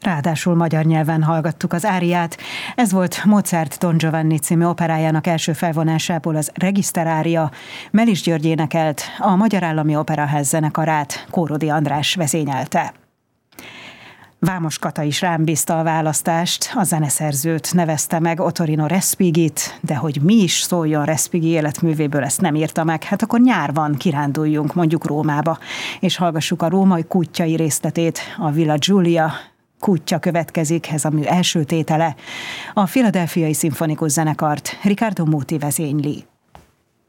Ráadásul magyar nyelven hallgattuk az áriát. Ez volt Mozart Don Giovanni című operájának első felvonásából az Regiszterária. Melis György énekelt, a Magyar Állami Operaház zenekarát Kórodi András vezényelte. Vámos Kata is rám bízta a választást, a zeneszerzőt nevezte meg Ottorino Respigit, de hogy mi is szóljon Respighi életművéből, ezt nem írta meg. Hát akkor nyár van, kiránduljunk mondjuk Rómába, és hallgassuk a római Kúttyai részletét, a Villa Giulia Kútya következik, ez a mű első tétele. A Philadelphiai Szimfonikus Zenekart Riccardo Muti vezényli.